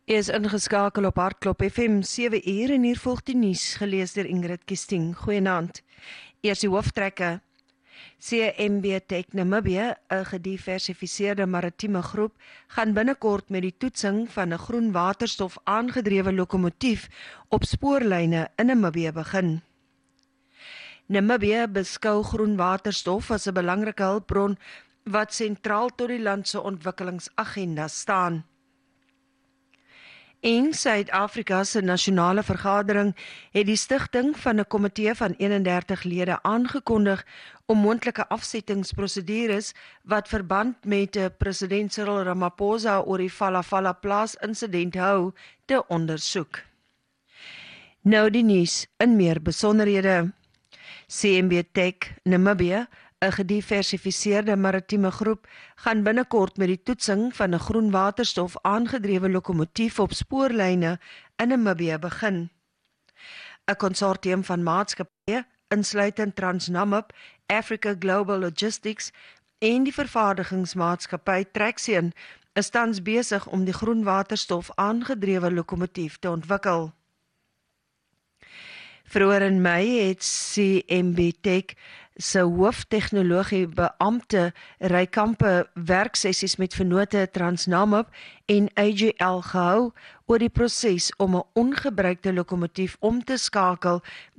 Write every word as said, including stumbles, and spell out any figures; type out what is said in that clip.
Jy is ingeskakel op Hartklop F M sewe uur en hier volg die nuus gelees deur Ingrid Kisting. Goeienaand. Eers die hooftrekke. C M B Tech Namibia, 'n gediversifiseerde maritieme groep, gaan binnekort met die toetsing van 'n groen waterstof aangedrewe lokomotief op spoorlyne in Namibië begin. Namibië beskou groen waterstof as 'n belangrike hulpbron wat sentraal tot die land se ontwikkelingsagenda staan. En Suid-Afrika se nasionale vergadering het die stigting van 'n komitee van eenendertig lede aangekondig om moontlike afsettingsprosedures wat verband met president Cyril Ramaphosa oor die Falla Falla plaas insident hou te ondersoek. Nou die nuus in meer besonderhede. C M B Tech Namibia, 'n gediversifiseerde maritieme groep, gaan binnekort met die toetsing van 'n groen waterstof aangedrewe lokomotief op spoorlyne in Namibië begin. 'n Konsortium van maatskappye, insluitend Transnamib, Africa Global Logistics en die vervaardigingsmaatskappy Traxion, is tans besig om die groen waterstof aangedrewe lokomotief te ontwikkel. Vroeër in Mei het C M B Tech se hooftegnologie beampte Rykampe werksessies met vennote Transnamib en A G L gehou oor die proses om 'n ongebruikte lokomotief om te skakel